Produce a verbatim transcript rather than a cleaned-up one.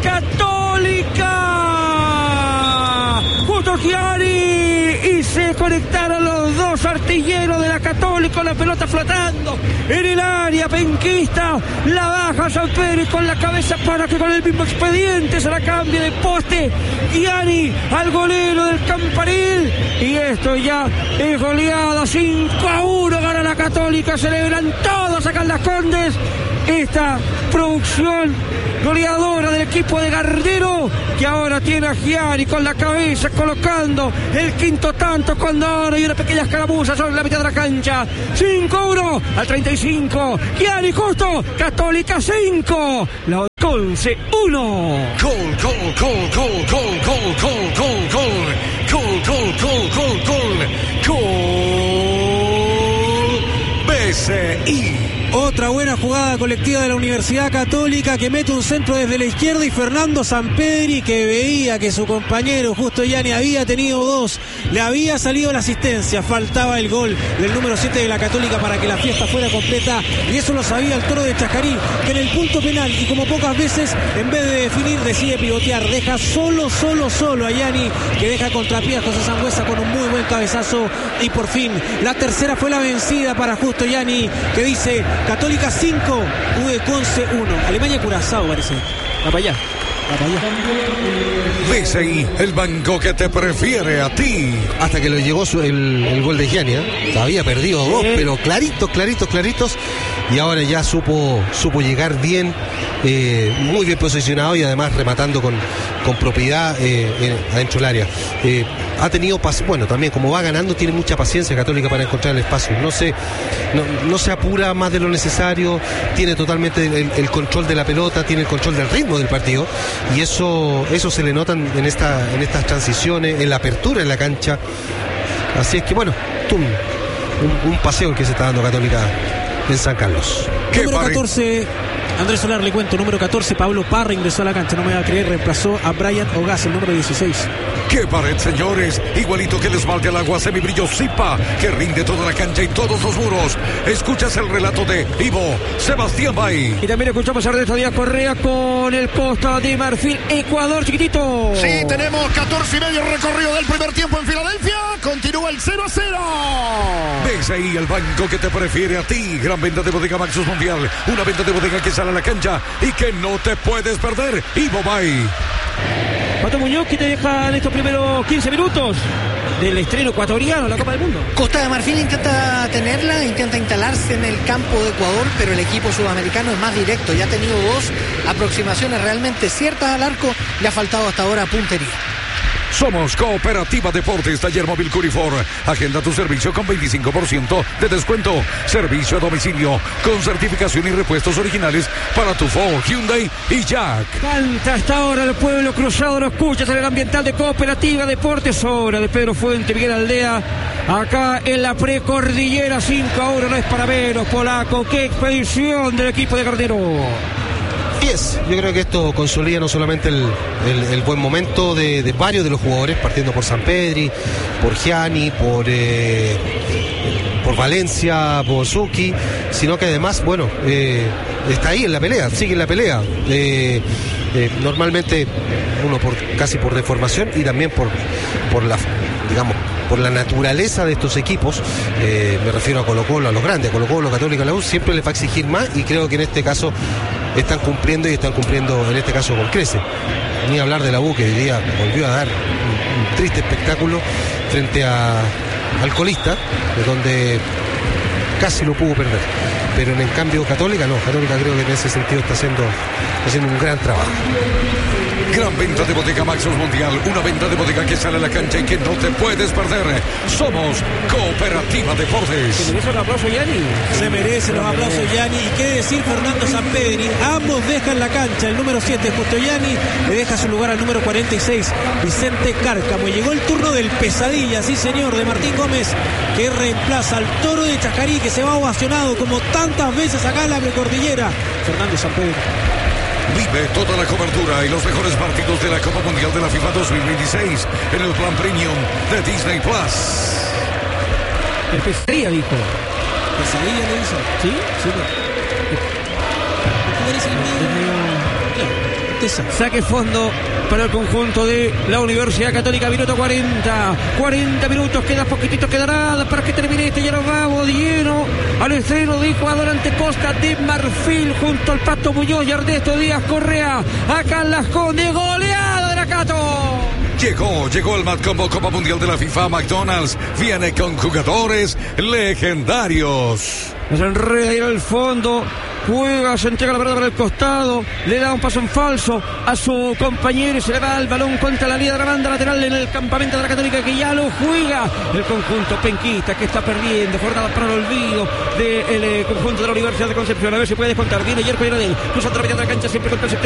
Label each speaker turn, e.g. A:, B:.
A: Católica. Justo Gianni y se conectaron los dos artilleros de la Católica, la pelota flotando en el área penquista, la baja Sampedri con la cabeza para que con el mismo expediente se la cambie de poste Gianni al golero del Campanil, y esto ya es goleada. Cinco a uno gana la Católica, celebran todos acá en Las Condes esta producción goleadora del equipo de Gardero, que ahora tiene a Gianni con la cabeza colocando el quinto tanto, cuando ahora hay una pequeña escaramuza sobre la mitad de la cancha. Cinco a uno al treinta y cinco, Gianni justo, Católica cinco, la Conce uno.
B: Gol, gol, gol, gol, gol, gol, gol, gol, gol, gol, gol, gol, gol, gol, gol, B C I.
C: Otra buena jugada colectiva de la Universidad Católica, que mete un centro desde la izquierda, y Fernando Sampedri, que veía que su compañero Justo Gianni había tenido dos, le había salido la asistencia, faltaba el gol del número siete de la Católica para que la fiesta fuera completa, y eso lo sabía el Toro de Chajarí, que en el punto penal, y como pocas veces, en vez de definir, decide pivotear, deja solo, solo, solo a Gianni, que deja contrapié a José Sangüesa con un muy buen cabezazo, y por fin, la tercera fue la vencida para Justo Gianni, que dice: Católica cinco, U D Conce uno. Alemania Curazao parece. Va para allá. Va para allá.
B: B C I, el banco que te prefiere a ti.
D: Hasta que le llegó su, el, el gol de Gianni, ¿eh? Había perdido dos, pero claritos, claritos, claritos. Y ahora ya supo, supo llegar bien, eh, muy bien posicionado, y además rematando con, con propiedad eh, en, adentro del área. Eh, ha tenido, bueno, también como va ganando, tiene mucha paciencia Católica para encontrar el espacio. No se, no, no se apura más de lo necesario, tiene totalmente el, el control de la pelota, tiene el control del ritmo del partido, y eso, eso se le nota en, esta, en estas transiciones, en la apertura en la cancha. Así es que bueno, tum, un, un paseo el que se está dando Católica en San Carlos.
C: Número catorce, Andrés Solar, le cuento, número catorce, Pablo Parra ingresó a la cancha, no me va a creer, reemplazó a Brian Ogaz, el número dieciséis.
B: ¡Qué pared, señores! Igualito que el esmalte al agua semibrillo Zipa, que rinde toda la cancha y todos los muros. Escuchas el relato de Ivo Sebastián Bay.
A: Y también escuchamos a Ernesto Díaz Correa con el Costa de Marfil, Ecuador, chiquitito.
E: Sí, tenemos catorce y medio recorrido del primer tiempo en Filadelfia. Continúa el cero a cero.
B: Ves ahí el banco que te prefiere a ti. Gran venta de Bodega Maxus Mundial. Una venta de bodega que sale a la cancha y que no te puedes perder. Ivo Bay.
A: Pato Muñoz, ¿qué te deja en estos primeros quince minutos del estreno ecuatoriano, la Copa del Mundo?
F: Costa de Marfil intenta tenerla, intenta instalarse en el campo de Ecuador, pero el equipo sudamericano es más directo. Ya ha tenido dos aproximaciones realmente ciertas al arco, le ha faltado hasta ahora puntería.
B: Somos Cooperativa Deportes, Taller Móvil Curifor. Agenda tu servicio con veinticinco por ciento de descuento. Servicio a domicilio con certificación y repuestos originales para tu Ford, Hyundai y Jack.
A: Canta hasta ahora el pueblo cruzado, lo escuchas en el ambiental de Cooperativa Deportes. Hora de Pedro Fuente, Miguel Aldea. Acá en la precordillera, cinco a uno, no es para menos, polaco. Qué expedición del equipo de Gardero.
D: diez. Yo creo que esto consolida no solamente el, el, el buen momento de, de varios de los jugadores, partiendo por Sampedri, por Gianni, por eh, por Valencia, por Zucchi, sino que además, bueno, eh, está ahí en la pelea, sigue en la pelea. Eh, eh, normalmente uno por casi por deformación y también por, por la, digamos, por la naturaleza de estos equipos, eh, me refiero a Colo Colo, a los grandes, a Colo Colo, Católica, la U, siempre les va a exigir más, y creo que en este caso están cumpliendo, y están cumpliendo en este caso con crece. Ni hablar de la U, que hoy día volvió a dar un, un triste espectáculo frente a, al colista, de donde casi lo pudo perder. Pero en el cambio Católica no, Católica creo que en ese sentido está haciendo, está haciendo un gran trabajo.
B: Gran venta de Bodega Maxus Mundial, una venta de bodega que sale a la cancha y que no te puedes perder. Somos Cooperativa Deportes.
A: ¿Se merece un aplauso, Gianni?
C: Se merece los aplausos, Gianni. Y qué decir Fernando Sampedri. Ambos dejan la cancha. El número siete, Justo Gianni, le deja su lugar al número cuarenta y seis, Vicente Cárcamo. Llegó el turno del pesadilla, sí señor, de Martín Gómez, que reemplaza al Toro de Chajarí, que se va ovacionado como tantas veces acá en la precordillera. Fernando Sampedri.
B: Vive toda la cobertura y los mejores partidos de la Copa Mundial de la FIFA dos mil veintiséis en el plan premium de Disney Plus.
A: El pesadilla, dijo.
C: ¿Pesadilla le hizo?
A: ¿Sí?
C: Sí. ¿Tú eres el medio? certeza.
A: Saque fondo para el conjunto de la Universidad Católica, minuto cuarenta. cuarenta minutos, queda poquitito, quedará para que termine este. Ya nos vamos de lleno al estreno de jugador ante Costa de Marfil junto al Pato Muñoz y Ernesto Díaz Correa. Acá en Las Condes, goleada de la Cato.
B: Llegó, llegó el Matcombo Copa Mundial de la FIFA. McDonald's viene con jugadores legendarios.
A: Se enreda ahí al fondo. Juega, se entrega la pelota para el costado, le da un paso en falso a su compañero y se le va el balón contra la línea de la banda lateral en el campamento de la Católica, que ya lo juega el conjunto penquista, que está perdiendo, jornada para el olvido del de conjunto de la Universidad de Concepción. A ver si puede descontar. Viene Yerko Iradel, cruzando la mitad de la cancha siempre contra el sector